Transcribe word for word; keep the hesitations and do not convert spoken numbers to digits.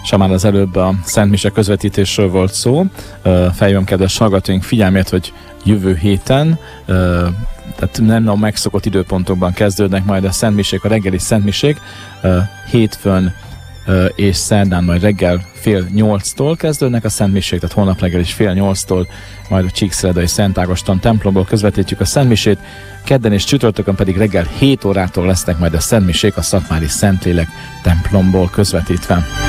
és már az előbb a Szent Mise közvetítésről volt szó. Felhívom kedves hallgatóink figyelmét, hogy jövő héten, tehát nem a megszokott időpontokban kezdődnek majd a szentmisék, a reggeli szentmisék, hétfőn és szerdán majd reggel fél nyolctól kezdődnek a szentmisék, tehát holnap reggel is fél nyolctól, majd a Csíkszeredai Szent Ágoston templomból közvetítjük a szentmisét, kedden és csütörtökön pedig reggel hét órától lesznek majd a szentmisék a Szatmári Szentlélek templomból közvetítve.